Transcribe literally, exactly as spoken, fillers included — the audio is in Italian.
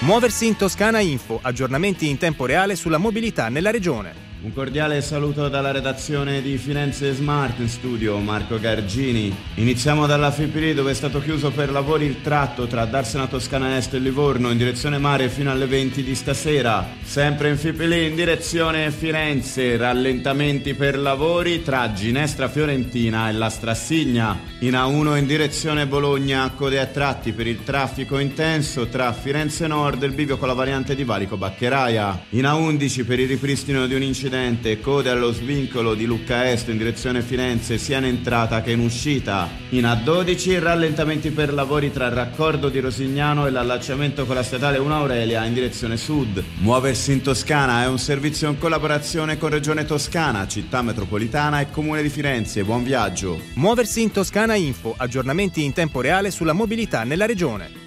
Muoversi in Toscana Info, aggiornamenti in tempo reale sulla mobilità nella regione. Un cordiale saluto dalla redazione di Firenze Smart in studio, Marco Gargini. Iniziamo dalla Fipili, dove è stato chiuso per lavori il tratto tra Darsena Toscana Est e Livorno in direzione mare fino alle venti di stasera. Sempre in Fipili in direzione Firenze, rallentamenti per lavori tra Ginestra Fiorentina e la Strassigna. In A uno in direzione Bologna, code a tratti per il traffico intenso tra Firenze Nord e il bivio con la variante di Valico Baccheraia. In A undici per il ripristino di un incidente, code allo svincolo di Lucca Est in direzione Firenze sia in entrata che in uscita. In A dodici rallentamenti per lavori tra il raccordo di Rosignano e l'allacciamento con la statale uno Aurelia in direzione sud. Muoversi in Toscana è un servizio in collaborazione con Regione Toscana, Città Metropolitana e Comune di Firenze. Buon viaggio. Muoversi in Toscana Info, aggiornamenti in tempo reale sulla mobilità nella regione.